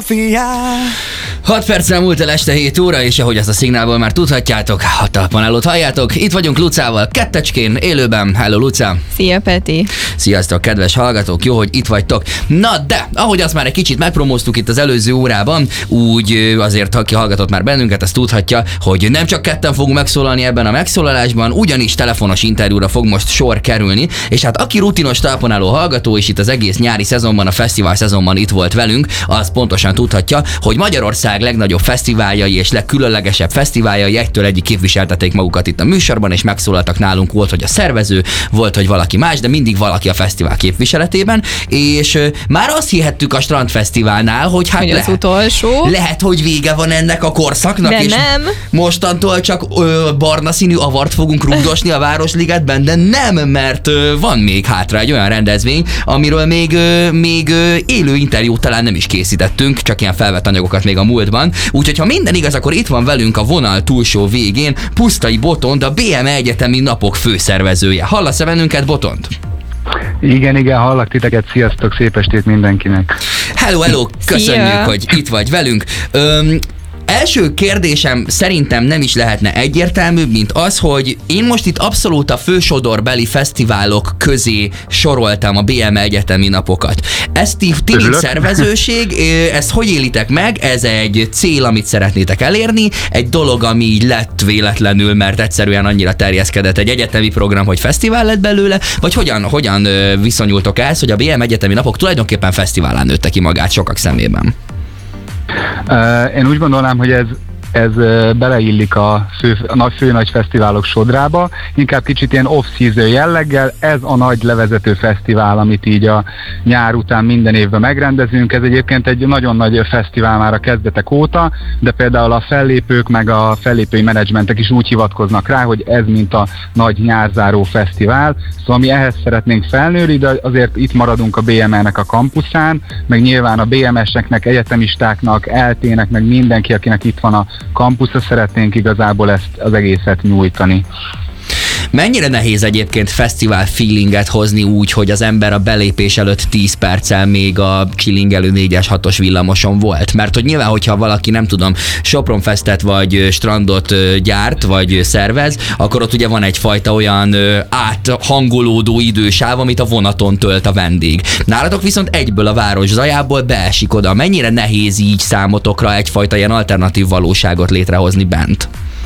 6 perccel múlt el este 7 óra, és ahogy ezt a szignálból már tudhatjátok, a talpanálót halljátok. Itt vagyunk Lucával, kettecskén, élőben. Hello, Luca! Szia, Peti! Sziasztok, kedves hallgatók, jó, hogy itt vagytok. Na de, ahogy azt már egy kicsit megpromóztuk itt az előző órában, úgy azért, aki hallgatott már bennünket, azt tudhatja, hogy nem csak ketten fogunk megszólalni ebben a megszólalásban, ugyanis telefonos interjúra fog most sor kerülni, és hát aki rutinos talpanáló hallgató, és itt az egész nyári szezonban, a fesztivál szezonban itt volt velünk, az pontosan tudhatja, hogy Magyarország legnagyobb fesztiváljai és legkülönlegesebb fesztiváljai egytől egyik képviseltették magukat itt a műsorban, és megszólaltak nálunk, volt, hogy a szervező, volt, hogy valaki más, de mindig valaki a fesztivál képviseletében, és már azt hihettük a Strandfesztiválnál, hogy hát hogy az utolsó. Lehet, hogy vége van ennek a korszaknak, de és nem. Mostantól csak barna színű avart fogunk rugdosni a Városligetben, de nem, mert van még hátra egy olyan rendezvény, amiről még élő interjút talán nem is készítettünk, csak ilyen felvett anyagokat még a múltban. Úgyhogy ha minden igaz, akkor itt van velünk a vonal túlsó végén Pusztai Botond, a BME Egyetemi Napok főszervezője. Hallasz-e bennünket, Botond? Igen, hallak titeket, sziasztok, szép estét mindenkinek. Hello, köszönjük, hogy itt vagy velünk. Első kérdésem szerintem nem is lehetne egyértelműbb, mint az, hogy én most itt abszolút a fősodorbeli fesztiválok közé soroltam a BME Egyetemi Napokat. Ez ti mint szervezőség, ezt hogy élitek meg? Ez egy cél, amit szeretnétek elérni, egy dolog, ami így lett véletlenül, mert egyszerűen annyira terjeszkedett egy egyetemi program, hogy fesztivál lett belőle, vagy hogyan viszonyultok ehhez, hogy a BME Egyetemi Napok tulajdonképpen fesztiválán nőtte ki magát sokak szemében? Én úgy gondolnám, hogy ez beleillik a fő-nagy fesztiválok sodrába, inkább kicsit ilyen off-season jelleggel. Ez a nagy levezető fesztivál, amit így a nyár után minden évben megrendezünk. Ez egyébként egy nagyon nagy fesztivál már a kezdetek óta, de például a fellépők meg a fellépői menedzsmentek is úgy hivatkoznak rá, hogy ez mint a nagy nyárzáró fesztivál. Szóval mi ehhez szeretnénk felnőni, de azért itt maradunk a BME-nek a kampuszán, meg nyilván a BMS-eknek, egyetemistáknak, LT-nek, meg mindenki, akinek itt van a kampuszra, szeretnénk igazából ezt az egészet nyújtani. Mennyire nehéz egyébként fesztivál feelinget hozni úgy, hogy az ember a belépés előtt 10 perccel még a csilingelő 4-es 6-os villamoson volt? Mert hogy nyilván, hogyha valaki, nem tudom, Sopronfestet vagy strandot gyárt, vagy szervez, akkor ott ugye van egyfajta olyan áthangolódó idősáv, amit a vonaton tölt a vendég. Nálatok viszont egyből a város zajából beesik oda. Mennyire nehéz így számotokra egyfajta ilyen alternatív valóságot létrehozni bent?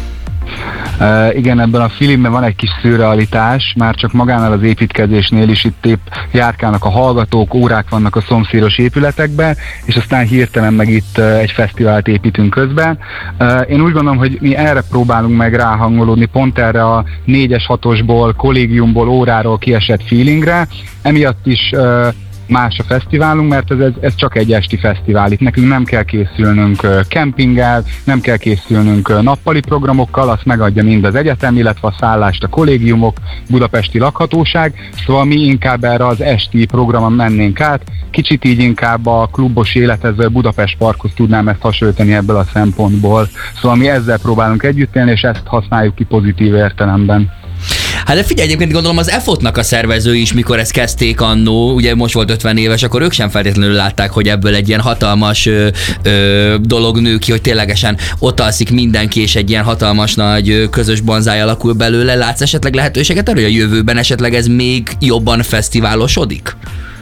Igen, ebben a filmben van egy kis szürrealitás, már csak magánál az építkezésnél is itt épp járkálnak a hallgatók, órák vannak a szomszédos épületekben, és aztán hirtelen meg itt egy fesztivált építünk közben. Én úgy gondolom, hogy mi erre próbálunk meg ráhangolódni, pont erre a 4-es 6-osból, kollégiumból, óráról kiesett feelingre, emiatt is más a fesztiválunk, mert ez csak egy esti fesztivál. Itt nekünk nem kell készülnünk kempinggel, nem kell készülnünk nappali programokkal, azt megadja mind az egyetem, illetve a szállást a kollégiumok, budapesti lakhatóság, szóval mi inkább erre az esti programon mennénk át, kicsit így inkább a klubos élethez, Budapest Parkhoz tudnám ezt hasonlítani ebből a szempontból. Szóval mi ezzel próbálunk együtt élni, és ezt használjuk ki pozitív értelemben. Hát de figyelj, egyébként gondolom az EFOT-nak a szervezői is, mikor ezt kezdték annó, ugye most volt 50 éves, akkor ők sem feltétlenül látták, hogy ebből egy ilyen hatalmas dolog nő ki, hogy ténylegesen ott alszik mindenki, és egy ilyen hatalmas nagy közös bonzáj alakul belőle. Látsz esetleg lehetőséget arra, hogy a jövőben esetleg ez még jobban fesztiválosodik?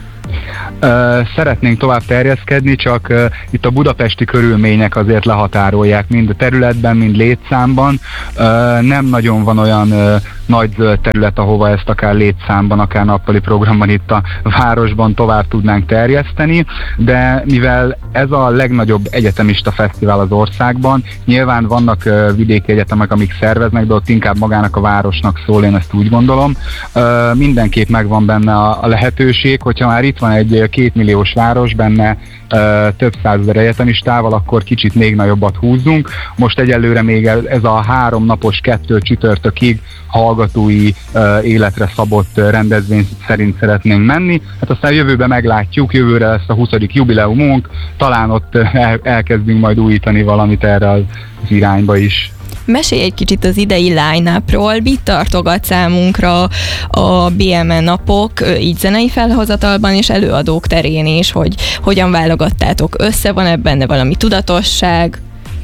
Szeretnénk tovább terjeszkedni, csak itt a budapesti körülmények azért lehatárolják, mind a területben, mind létszámban. Nem nagyon van olyan nagy zöld terület, ahova ezt akár létszámban, akár nappali programban itt a városban tovább tudnánk terjeszteni, de mivel ez a legnagyobb egyetemista fesztivál az országban, nyilván vannak vidéki egyetemek, amik szerveznek, de ott inkább magának a városnak szól, én ezt úgy gondolom. Mindenképp megvan benne a lehetőség, hogyha már itt van egy 2 milliós város, benne több százezer egyetemistával, akkor kicsit még nagyobbat húzzunk. Most egyelőre még ez a 3 napos 2 csütörtökig hallgatói életre szabott rendezvény szerint szeretnénk menni. Hát aztán jövőben meglátjuk, jövőre lesz a 20. jubileumunk, talán ott elkezdünk majd újítani valamit erre az irányba is. Mesélj egy kicsit az idei line-upról, mit tartogat számunkra a BME napok, így zenei felhozatalban és előadók terén is, hogy hogyan válogattátok össze, van ebben valami tudatosság?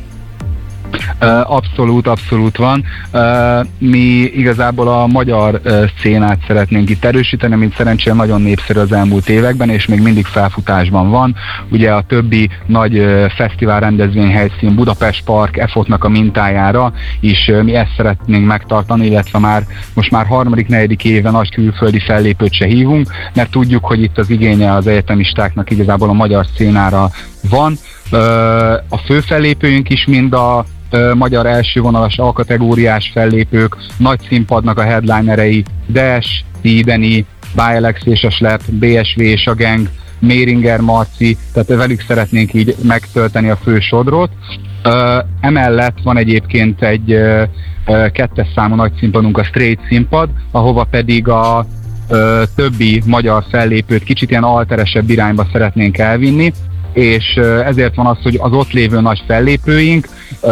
Abszolút van. Mi igazából a magyar szcénát szeretnénk itt erősíteni, mint szerencsére nagyon népszerű az elmúlt években, és még mindig felfutásban van. Ugye a többi nagy fesztivál rendezvényhelyszín, Budapest Park, EFOT-nak a mintájára is mi ezt szeretnénk megtartani, illetve most már 3.-4. éve nagy külföldi fellépőt se hívunk, mert tudjuk, hogy itt az igénye az egyetemistáknak igazából a magyar szcénára van. A fő fellépőink is mind a magyar elsővonalas A-kategóriás fellépők, nagy színpadnak a headlinerei, Des, Tideni, Bialex és a Slep, BSV és a Gang, Méringer Marci, tehát velük szeretnénk így megtölteni a fő sodrot. Emellett van egyébként egy 2-es számú nagy színpadunk, a Straight színpad, ahova pedig a többi magyar fellépőt kicsit ilyen alteresebb irányba szeretnénk elvinni, és ezért van az, hogy az ott lévő nagy fellépőink,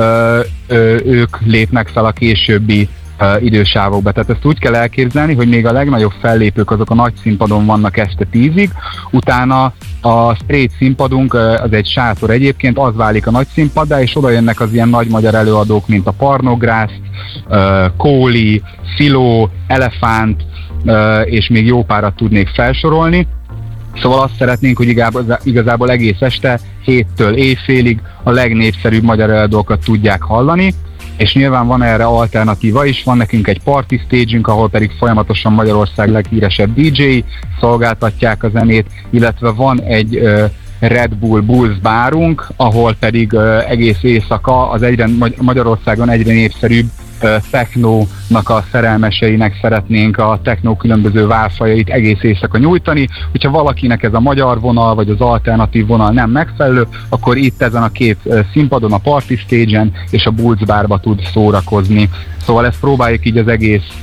ők lépnek fel a későbbi idősávokba. Tehát ezt úgy kell elképzelni, hogy még a legnagyobb fellépők azok a nagy színpadon vannak este 10-ig, utána a Straight színpadunk, az egy sátor egyébként, az válik a nagy színpaddá, és oda jönnek az ilyen nagy magyar előadók, mint a Parnográszt, Kóli, Sziló, Elefánt, és még jó párat tudnék felsorolni. Szóval azt szeretnénk, hogy igazából egész este, 7-től éjfélig a legnépszerűbb magyar előadókat tudják hallani, és nyilván van erre alternatíva is, van nekünk egy party stage-ünk, ahol pedig folyamatosan Magyarország leghíresebb DJ-i szolgáltatják a zenét, illetve van egy Red Bull Bulls bárunk, ahol pedig egész éjszaka az Magyarországon egyre népszerűbb technónak a szerelmeseinek szeretnénk a technó különböző válfajait egész éjszaka nyújtani. Hogyha valakinek ez a magyar vonal, vagy az alternatív vonal nem megfelelő, akkor itt ezen a két színpadon, a Party Stage-en és a Bulls bárba tud szórakozni. Szóval ezt próbáljuk így az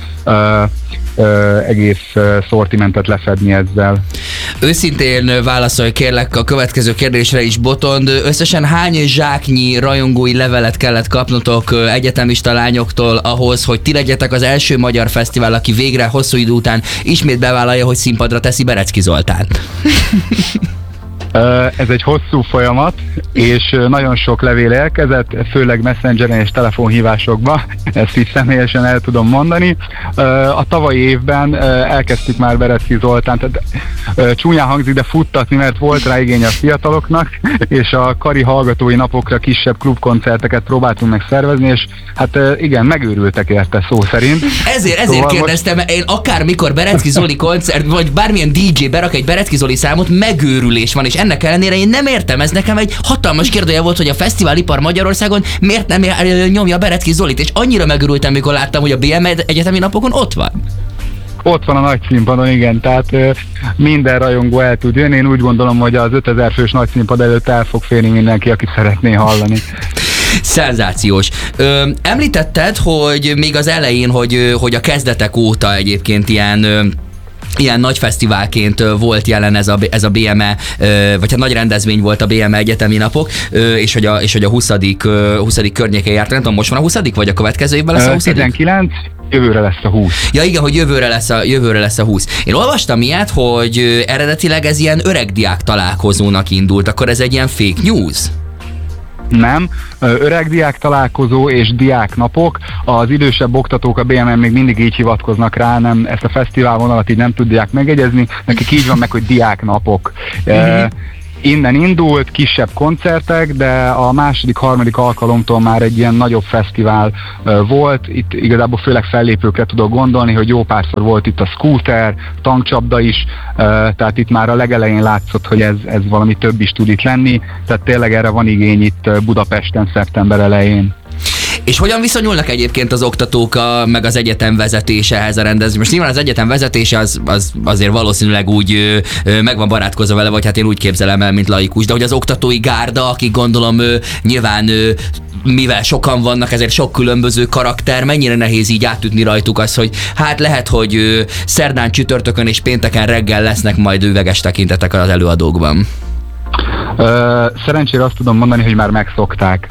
egész szortimentet lefedni ezzel. Őszintén válaszolj kérlek a következő kérdésre is, Botond. Összesen hány zsáknyi rajongói levelet kellett kapnotok egyetemista lányoktól ahhoz, hogy ti legyetek az első magyar fesztivál, aki végre hosszú idő után ismét bevállalja, hogy színpadra teszi Berecki Zoltánt? Ez egy hosszú folyamat, és nagyon sok levél érkezett, főleg messengeren és telefonhívásokba, ezt is személyesen el tudom mondani. A tavalyi évben elkezdtük már Berecki Zoltánt, csúnyán hangzik, de futtatni, mert volt rá igény a fiataloknak, és a kari hallgatói napokra kisebb klubkoncerteket próbáltunk meg szervezni, és hát igen, megőrültek érte szó szerint. Ezért szóval kérdeztem, én akármikor Berecki Zoli koncert, vagy bármilyen DJ berak egy Berecki Zoli számot, megőrülés van, és ennek ellenére én nem értem, ez nekem egy hatalmas kérdője volt, hogy a fesztiválipar Magyarországon miért nem nyomja Berecki Zolit, és annyira megörültem, mikor láttam, hogy a BME egyetemi napokon ott van. Ott van a nagy színpadon, igen, tehát minden rajongó el tud jönni. Én úgy gondolom, hogy az 5000 fős nagy színpad előtt el fog férni mindenki, aki szeretné hallani. Szenzációs. Említetted, hogy még az elején, hogy a kezdetek óta egyébként ilyen nagy fesztiválként volt jelen ez a BME, vagy hát nagy rendezvény volt a BME egyetemi napok, és hogy a 20. környékén járt. Nem tudom, most van a 20. vagy a következő évben lesz a 20? 19, jövőre lesz a 20. Ja igen, hogy jövőre lesz a 20. Én olvastam ilyet, hogy eredetileg ez ilyen öregdiák találkozónak indult, akkor ez egy ilyen fake news? Nem, öregdiák találkozó és diáknapok. Az idősebb oktatók a BME még mindig így hivatkoznak rá, nem, ezt a fesztivál vonalat így nem tudják megegyezni, nekik így van meg, hogy diáknapok. Innen indult, kisebb koncertek, de a második-harmadik alkalomtól már egy ilyen nagyobb fesztivál volt. Itt igazából főleg fellépőkre tudok gondolni, hogy jó párszor volt itt a Scooter, tankcsapda is, tehát itt már a legelején látszott, hogy ez valami több is tud itt lenni, tehát tényleg erre van igény itt Budapesten szeptember elején. És hogyan viszonyulnak egyébként az oktatók meg az egyetem vezetése ehhez a rendezvényhez? Most nyilván az egyetem vezetése az azért valószínűleg úgy meg van barátkozva vele, vagy hát én úgy képzelem el, mint laikus, de hogy az oktatói gárda, akik gondolom nyilván mivel sokan vannak, ezért sok különböző karakter, mennyire nehéz így átütni rajtuk az, hogy hát lehet, hogy szerdán, csütörtökön és pénteken reggel lesznek majd üveges tekintetek az előadókban. Szerencsére azt tudom mondani, hogy már megszokták.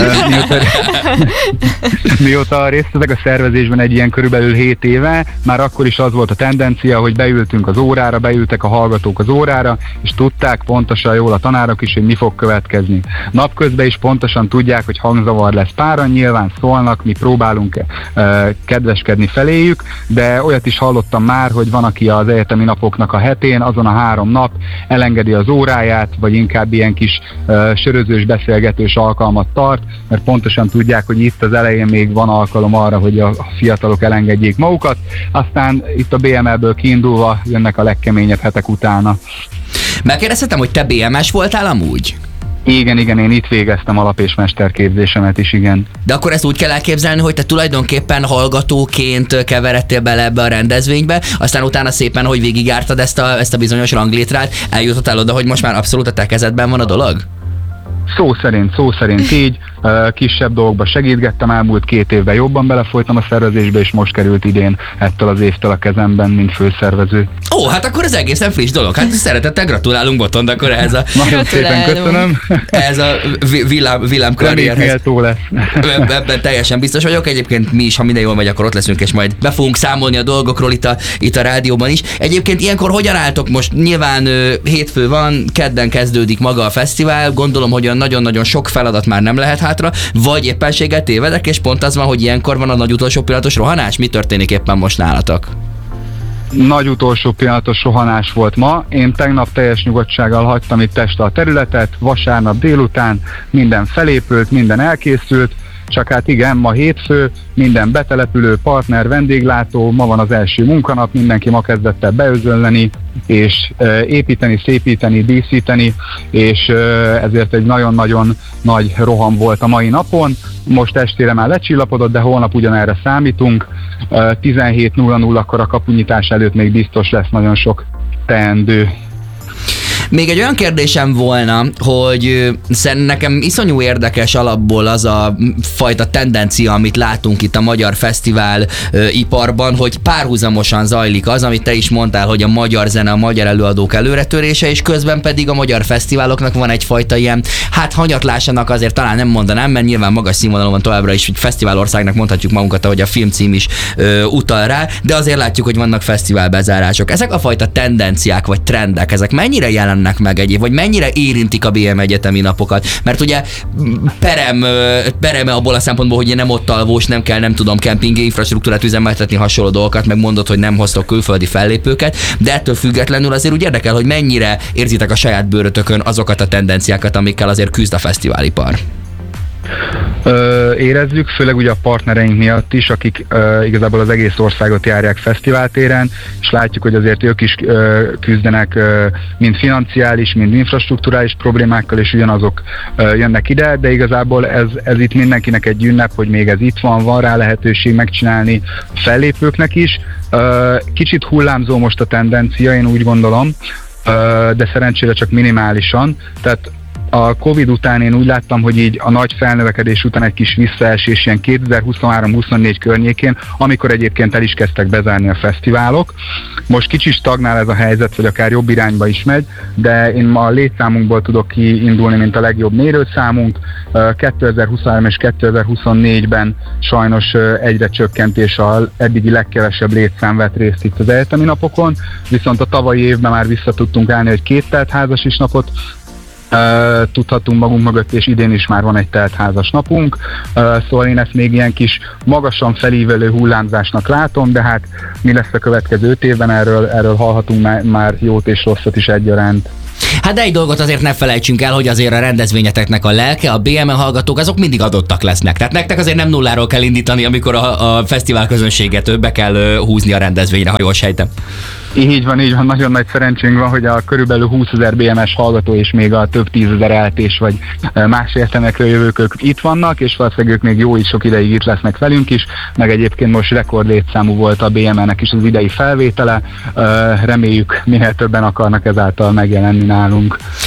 Mióta részt veszek a szervezésben egy ilyen körülbelül 7 éve, már akkor is az volt a tendencia, hogy beültünk az órára, beültek a hallgatók az órára, és tudták pontosan jól a tanárok is, hogy mi fog következni. Napközben is pontosan tudják, hogy hangzavar lesz. Páran nyilván szólnak, mi próbálunk kedveskedni feléjük, de olyat is hallottam már, hogy van, aki az egyetemi napoknak a hetén, azon a 3 nap elengedi az óráját, vagy inkább ilyen kis sörözős, beszélgetős alkalmat tart, mert pontosan tudják, hogy itt az elején még van alkalom arra, hogy a fiatalok elengedjék magukat, aztán itt a BML-ből kiindulva jönnek a legkeményebb hetek utána. Megkérdezhetem, hogy te BMS voltál amúgy? Igen, én itt végeztem alap- és mesterképzésemet is, igen. De akkor ezt úgy kell elképzelni, hogy te tulajdonképpen hallgatóként keveredtél bele ebbe a rendezvénybe, aztán utána szépen, hogy végigjártad ezt a bizonyos ranglétrát, eljutottál oda, hogy most már abszolút a te kezedben van a dolog? Szó szerint így, kisebb dolgokba segítgettem, elmúlt 2 évben jobban belefolytam a szervezésbe, és most került idén ettől az évtől a kezemben, mint főszervező. Ó, hát akkor ez egészen friss dolog. Hát szeretettel gratulálunk, Botond, akkor ehhez a... Nagyon szépen köszönöm. Ez a villámkarrierhez. Méltó lesz. Ebben teljesen biztos vagyok. Egyébként mi is, ha minden jól megy, akkor ott leszünk, és majd be fogunk számolni a dolgokról itt a rádióban is. Egyébként ilyenkor hogyan álltok most? Nyilván hétfő van, kedden kezdődik maga a fesztivál, gondolom, hogy nagyon-nagyon sok feladat már nem lehet hátra, vagy éppenséggel tévedek, és pont az van, hogy ilyenkor van a nagy utolsó pillanatos rohanás. Mi történik éppen most nálatok? Nagy utolsó pillanatos rohanás volt ma. Én tegnap teljes nyugodtsággal hagytam itt este a területet, vasárnap délután minden felépült, minden elkészült, csak hát igen, ma hétfő, minden betelepülő, partner, vendéglátó, ma van az első munkanap, mindenki ma kezdett el beözönleni, és építeni, szépíteni, díszíteni, és ezért egy nagyon-nagyon nagy roham volt a mai napon. Most estére már lecsillapodott, de holnap ugyanerre számítunk. 17:00-kor a kapunyitás előtt még biztos lesz nagyon sok teendő. Még egy olyan kérdésem volna, hogy nekem iszonyú érdekes alapból az a fajta tendencia, amit látunk itt a magyar fesztivál iparban, hogy párhuzamosan zajlik az, amit te is mondtál, hogy a magyar zene, a magyar előadók előretörése, és közben pedig a magyar fesztiváloknak van egyfajta ilyen, hát hanyatlásának azért talán nem mondanám, mert nyilván magas színvonalon van továbbra is, hogy fesztiválországnak mondhatjuk magunkat, ahogy a filmcím is utal rá, de azért látjuk, hogy vannak fesztiválbezárások. Ezek a fajta tendenciák vagy trendek, ezek mennyire jelennek meg egyéb, vagy mennyire érintik a BM egyetemi napokat? Mert ugye perem abból a szempontból, hogy nem ott alvós, nem kell, nem tudom, kemping infrastruktúrát üzemeltetni, hasonló dolgokat, meg mondod, hogy nem hoztok külföldi fellépőket, de ettől függetlenül azért úgy érdekel, hogy mennyire érzitek a saját bőrötökön azokat a tendenciákat, amikkel azért küzd a fesztiválipar. Érezzük, főleg ugye a partnereink miatt is, akik igazából az egész országot járják fesztiváltéren, és látjuk, hogy azért ők is küzdenek mind financiális, mind infrastrukturális problémákkal, és ugyanazok jönnek ide, de igazából ez itt mindenkinek egy ünnep, hogy még ez itt van rá lehetőség megcsinálni a fellépőknek is. Kicsit hullámzó most a tendencia, én úgy gondolom, de szerencsére csak minimálisan, tehát a Covid után én úgy láttam, hogy így a nagy felnövekedés után egy kis visszaesés ilyen 2023-24 környékén, amikor egyébként el is kezdtek bezárni a fesztiválok. Most kicsit stagnál ez a helyzet, vagy akár jobb irányba is megy, de én ma a létszámunkból tudok kiindulni, mint a legjobb mérőszámunk. 2023 és 2024-ben sajnos egyre csökkent, és az eddigi legkevesebb létszám vett részt itt az egyetemi napokon, viszont a tavalyi évben már vissza tudtunk állni, hogy 2 teltházas is napot tudhatunk magunk mögött, és idén is már van egy teltházas napunk, szóval én ezt még ilyen kis magasan felívelő hullámzásnak látom, de hát mi lesz a következő 5 évben, erről hallhatunk már jót és rosszat is egyaránt. Hát de egy dolgot azért ne felejtsünk el, hogy azért a rendezvényeteknek a lelke, a BME hallgatók, azok mindig adottak lesznek. Tehát nektek azért nem nulláról kell indítani, amikor a fesztivál közönséget be kell húzni a rendezvényre, ha jól sejtem. Így van, nagyon nagy szerencsénk van, hogy a körülbelül 20 000 BMS hallgató és még a több 10 000 eltés vagy más értelmekről jövők, ők itt vannak, és valószínűleg ők még jó is sok ideig itt lesznek velünk is, meg egyébként most rekord létszámú volt a BME-nek is az idei felvétele, reméljük minél többen akarnak ezáltal megjelenni nálunk.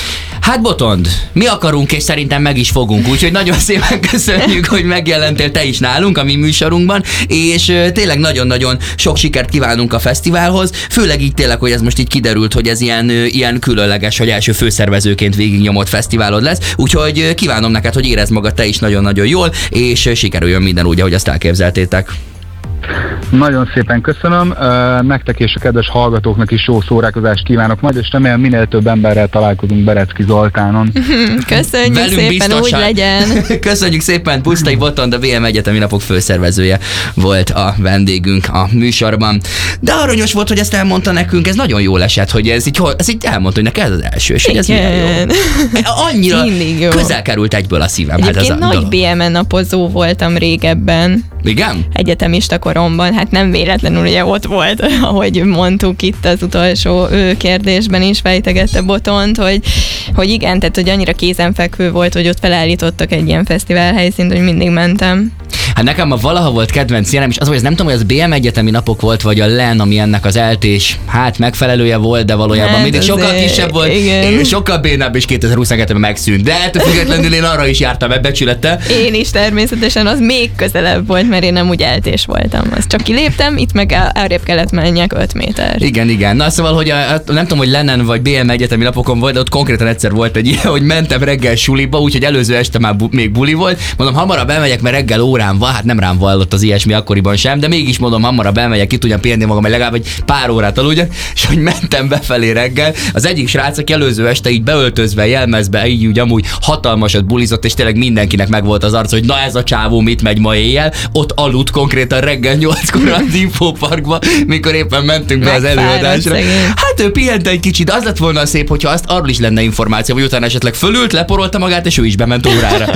Hát Botond, mi akarunk, és szerintem meg is fogunk, úgyhogy nagyon szépen köszönjük, hogy megjelentél te is nálunk, a mi műsorunkban, és tényleg nagyon-nagyon sok sikert kívánunk a fesztiválhoz, főleg így tényleg, hogy ez most így kiderült, hogy ez ilyen különleges, hogy első főszervezőként végignyomott fesztiválod lesz, úgyhogy kívánom neked, hogy érezd magad te is nagyon-nagyon jól, és sikerüljön minden úgy, ahogy azt elképzeltétek. Nagyon szépen köszönöm, nektek és a kedves hallgatóknak is jó szórakozást kívánok majd, és remélem minél több emberrel találkozunk Berecki Zoltánon. Köszönjük Velünk szépen, biztosan. úgy legyen. Köszönjük szépen, Pusztai Botond, a BM Egyetemi Napok főszervezője volt a vendégünk a műsorban. De aranyos volt, hogy ezt elmondta nekünk, ez nagyon jól esett, hogy ez így elmondta, hogy neked ez az első, és hogy ez milyen jó. Annyira jó. közel került egyből a szívemhez ez a Egyébként nagy dolog. BMN napozó voltam régebben. Igen? Egyetemista koromban, hát nem véletlenül ugye ott volt, ahogy mondtuk itt az utolsó kérdésben is fejtegette Botont, hogy igen, tehát hogy annyira kézenfekvő volt, hogy ott felállítottak egy ilyen fesztivál helyszínt, hogy mindig mentem. Hát nekem ma valaha volt kedvenc ilyenem, és az, hogy ez nem tudom, hogy az BM Egyetemi Napok volt, vagy a LEN, ami ennek az eltés, hát megfelelője volt, de valójában hát mindig sokkal kisebb volt, és sokkal bénább, és 2022-ben megszűnt. De ettől függetlenül én arra is jártam becsülettel. Én is természetesen, az még közelebb volt, mert én nem úgy eltés voltam. Azt csak kiléptem, itt meg arrébb kellett menjek 5 méter. Igen. Na szóval, hogy nem tudom, hogy Lenen vagy BM Egyetemi Napokon volt, de ott konkrétan egyszer volt egy ilyen, hogy mentem reggel suliba, úgyhogy előző este már még buli volt. Mondom, hamarabb elmegyek, mert reggel órán van, hát nem rám vallott az ilyesmi akkoriban sem, de mégis mondom, hamarabb elmegyek, ki tudjam pihenni magam, hogy legalább egy pár órát aludjak, és hogy mentem befelé reggel, az egyik srác, aki előző este így beöltözve, jelmezve, így úgy amúgy hatalmasat bulizott, és tényleg mindenkinek megvolt az arc, hogy na ez a csávó mit megy ma éjjel, ott aludt konkrétan reggel 8-kor az Infóparkba, mikor éppen mentünk be az előadásra. Hát ő pihent egy kicsit, az lett volna szép, hogyha azt arról is lenne információ, hogy utána esetleg fölült, leporolta magát, és ő is bement órára.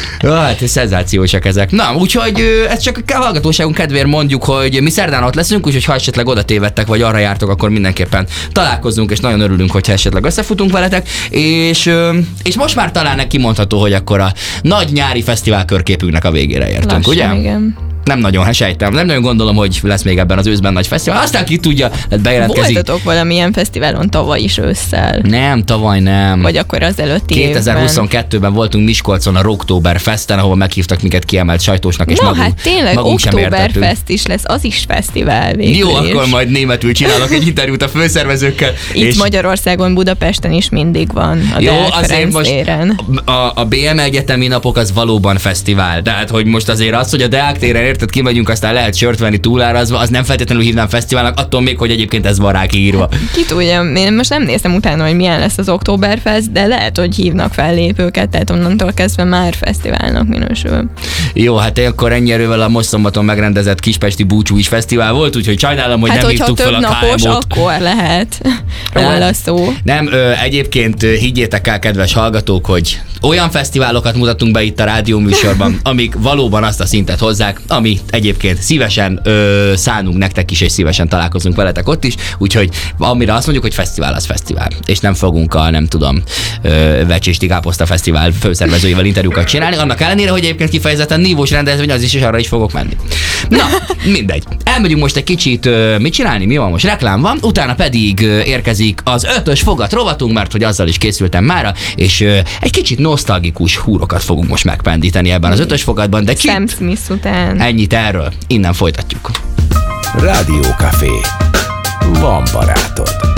Hát szenzációsak ezek. Na, úgyhogy ezt csak a hallgatóságunk kedvéért mondjuk, hogy mi szerdán ott leszünk, úgyhogy ha esetleg oda tévedtek, vagy arra jártok, akkor mindenképpen találkozzunk, és nagyon örülünk, hogyha esetleg összefutunk veletek, és most már talán kimondható, hogy akkor a nagy nyári fesztivál körképünknek a végére értünk, lassan, ugye? Igen. Nem nagyon sejtem, nem nagyon gondolom, hogy lesz még ebben az őszben nagy fesztivál. Aztán ki tudja, bejelentkezik. Voltatok valamilyen fesztiválon tavaly is ősszel? Nem, tavaly nem. Vagy akkor az előtti 2022-ben voltunk Miskolcon a Rocktoberfesten, ahol meghívtak minket kiemelt sajtósnak, és hát tényleg magunk sem értettünk. Oktoberfest is lesz, az is fesztivál végül Jó, is. akkor majd németül csinálok egy interjút a főszervezőkkel. Itt és Magyarországon, Budapesten is mindig van a jó, Deák azért Ferenc most téren. a BM Egyetemi Napok az valóban fesztivál. Tehát, hogy most azért az, hogy a Deák téren érted, kimegyünk, aztán lehet sört venni túlárazva, az nem feltétlenül hívnám fesztiválnak, attól még, hogy egyébként ez van rá kiírva. Ki tudja, én most nem néztem utána, hogy milyen lesz az Oktoberfest, de lehet, hogy hívnak fellépőket, tehát onnantól kezdve már fesztiválnak minősül. Jó, hát akkor ennyi erővel a most szombaton megrendezett Kispesti Búcsú is fesztivál volt, úgyhogy sajnálom, hogy nem hívtuk fel a napos, KMO-t. akkor lehet róla szó. Nem, egyébként higgyétek el, kedves hallgatók, hogy olyan fesztiválokat mutatunk be itt a rádióműsorban, amik valóban azt a szintet hozzák, ami egyébként szívesen szánunk nektek is, és szívesen találkozunk veletek ott is, úgyhogy amire azt mondjuk, hogy fesztivál, az fesztivál. És nem fogunk a, nem tudom, Vecsésti Káposzta Fesztivál főszervezőivel interjúkat csinálni, annak ellenére, hogy egyébként kifejezetten nívós rendezvény az is, és arra is fogok menni. Na, mindegy. Elmegyünk most egy kicsit, mit csinálni? Mi van most? Reklám van, utána pedig érkezik az 5-ös fogat rovatunk, mert hogy azzal is készültem mára, és egy kicsit nosztalgikus húrokat fogunk most megpendíteni ebben az 5-ös fogatban, de Sam Smith után. ennyit erről. Innen folytatjuk. Rádiókafé. Van barátod.